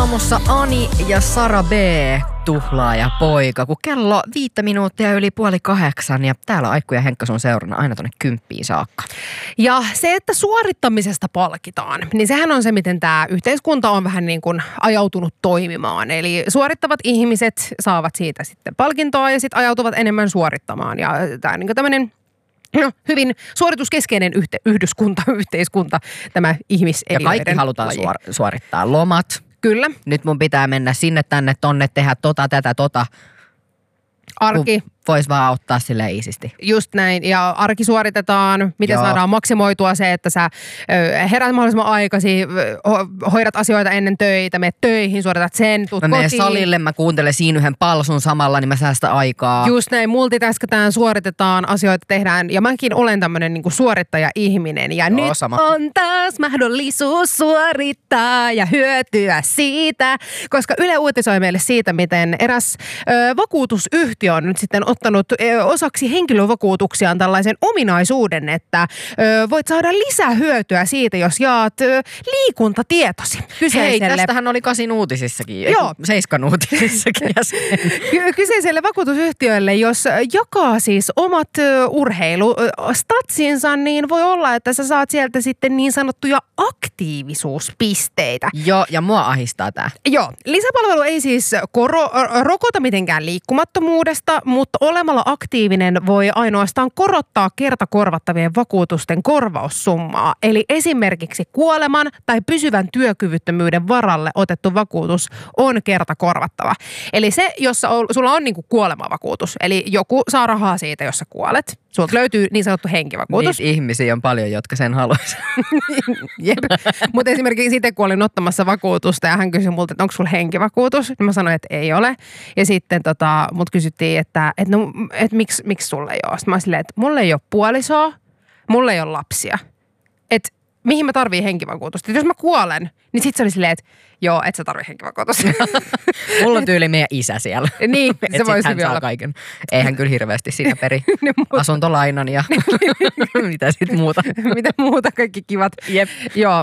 aamussa Ani ja Sara B. tuhlaaja poika, kun kello 5 minuuttia yli 7:30 ja täällä Aikku ja Henkka sun seurana aina tonne 10 saakka. Ja se, että suorittamisesta palkitaan, niin sehän on se, miten tämä yhteiskunta on vähän niin kuin ajautunut toimimaan. Eli suorittavat ihmiset saavat siitä sitten palkintoa ja sitten ajautuvat enemmän suorittamaan. Ja tämä on niin kuin tämmöinen hyvin suorituskeskeinen yhteiskunta, tämä ihmiseliöiden Ja kaikki halutaan suorittaa lomat. Kyllä. Nyt mun pitää mennä sinne, tänne, tonne, tehdä tätä. Arki. Vois vaan auttaa silleen iisisti. Just näin. Ja arki suoritetaan. Miten saadaan maksimoitua se, että sä herät mahdollisimman aikaisin, hoidat asioita ennen töitä, menet töihin, suoritat sen, tuut kotiin. Mä menen salille, mä kuuntelen siinä yhden palsun samalla, niin mä säästän aikaa. Just näin. Multitaskataan, suoritetaan, asioita tehdään. Ja mäkin olen tämmönen niinku suorittaja-ihminen. Ja nyt on taas mahdollisuus suorittaa ja hyötyä siitä. Koska Yle uutisoi meille siitä, miten eräs vakuutusyhtiö on nyt sitten ottanut osaksi henkilövakuutuksiaan tällaisen ominaisuuden, että voit saada lisää hyötyä siitä, jos jaat liikuntatietosi kyseiselle. Hei, tästähän oli 8 uutisissakin, 7 uutisissakin. Kyseiselle vakuutusyhtiölle, jos jakaa siis omat urheilustatsinsa, niin voi olla, että sä saat sieltä sitten niin sanottuja aktiivisuuspisteitä. Joo, ja mua ahistaa tää. Joo, lisäpalvelu ei siis rokota mitenkään liikkumattomuudesta, mutta olemalla aktiivinen voi ainoastaan korottaa kertakorvattavien vakuutusten korvaussummaa. Eli esimerkiksi kuoleman tai pysyvän työkyvyttömyyden varalle otettu vakuutus on kertakorvattava. Eli se, jos sulla on niinku kuolemavakuutus, eli joku saa rahaa siitä, jos sä kuolet. Sulta löytyy niin sanottu henkivakuutus. Niitä ihmisiä on paljon, jotka sen haluaisivat. Jep. Mutta esimerkiksi itse, kun olin ottamassa vakuutusta ja hän kysyi multa, että onko sulla henkivakuutus, niin mä sanoin, että ei ole. Ja sitten mut kysyttiin, että miksi sulle ei ole. Sitten mä silleen, että mulle ei ole puolisoa, mulle ei ole lapsia. Että mihin mä tarviin henkivakuutusta. Jos mä kuolen, niin sit se oli silleen, että joo, et sä tarvii henkivakuutusta. Mulla on tyyli meidän isä siellä. Niin, se voisi hyvin olla. Kaiken. Eihän kyllä hirveästi siinä peri asuntolainan ja mitä sit muuta. Mitä muuta, kaikki kivat. Jep. Joo,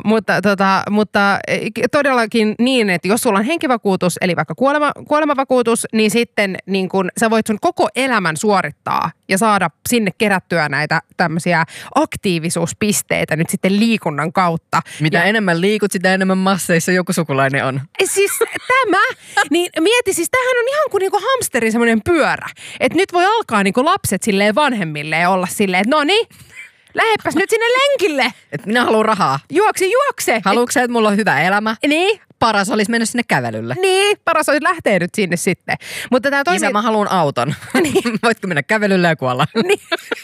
mutta todellakin niin, että jos sulla on henkivakuutus, eli vaikka kuolemavakuutus, niin sitten niin kun sä voit sun koko elämän suorittaa ja saada sinne kerättyä näitä tämmöisiä aktiivisuuspisteitä nyt sitten liikunnan kautta. Mitä enemmän liikut, sitä enemmän masseissa joku sukulainen on. Siis tämä, niin mieti, siis tämähän on ihan kuin niinku hamsterin semmoinen pyörä. Että nyt voi alkaa niinku lapset silleen vanhemmille olla silleen, että no niin, lähepäs nyt sinne lenkille. Että minä haluan rahaa. Juokse. Haluatko sä, että mulla on hyvä elämä? Niin. Paras olisi mennä sinne kävelylle. Niin, paras olisi lähteä nyt sinne sitten. Mutta tämä Isä, mä haluan auton. Niin. Voitko mennä kävelylle ja kuolla? Niin.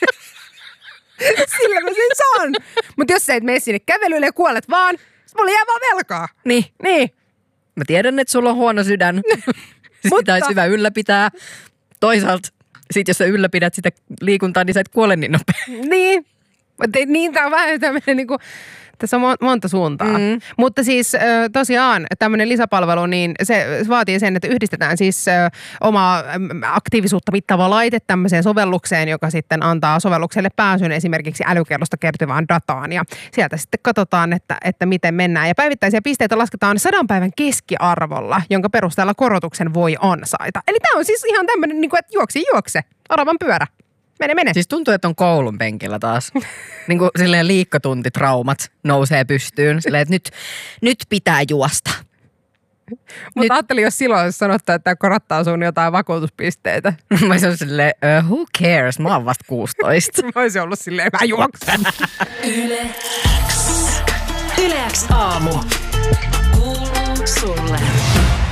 Sillä mä sen saan. Mutta jos sä et mene sinne kävelylle ja kuolet vaan, mulla jää vaan velkaa. Niin. Mä tiedän, että sulla on huono sydän. Sitä olisi hyvä ylläpitää. Toisaalta, sit jos sä ylläpidät sitä liikuntaa, niin sä et kuole niin nopeasti. Niin. Mutta niin, tää on vähän tämmöinen niinku, tässä on monta suuntaa. Mutta siis tosiaan tämmöinen lisäpalvelu, niin se vaatii sen, että yhdistetään siis oma aktiivisuutta mittaava laite tämmöiseen sovellukseen, joka sitten antaa sovellukselle pääsyn esimerkiksi älykellosta kertyvään dataan. Ja sieltä sitten katsotaan, että miten mennään. Ja päivittäisiä pisteitä lasketaan 100 päivän keskiarvolla, jonka perusteella korotuksen voi ansaita. Eli tämä on siis ihan tämmöinen, niin kuin, että juokse, oravan pyörä. Mene. Siis tuntuu, että on koulun penkillä taas. Niin kuin silleen liikkatuntitraumat nousee pystyyn. Silleen, että nyt pitää juosta. Mutta ajattelin, jos silloin olisi sanottu, että korottaa sun jotain vakuutuspisteitä. Mä olisin silleen, who cares? Mä oon vasta 16. Mä olisin ollut silleen, mä juoksen. Yle X aamu. Kuuluu sulle.